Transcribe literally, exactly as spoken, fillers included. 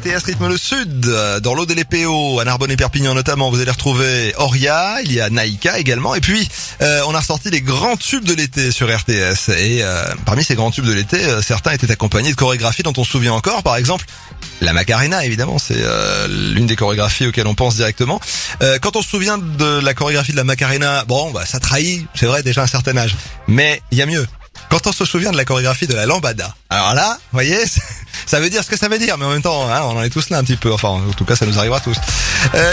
T S rythme le sud. Dans l'Aude et les P O, à Narbonne et Perpignan notamment, vous allez retrouver Oria, il y a Naïka également. Et puis, euh, on a ressorti les grands tubes de l'été sur R T S. Et euh, parmi ces grands tubes de l'été, euh, certains étaient accompagnés de chorégraphies dont on se souvient encore. Par exemple, la Macarena, évidemment, c'est euh, l'une des chorégraphies auxquelles on pense directement. Euh, quand on se souvient de la chorégraphie de la Macarena, bon, bah ça trahit, c'est vrai, déjà un certain âge. Mais il y a mieux. Quand on se souvient de la chorégraphie de la Lambada, alors là, vous voyez, ça veut dire ce que ça veut dire, mais en même temps, hein, on en est tous là un petit peu. Enfin, en tout cas, ça nous arrivera tous. Euh,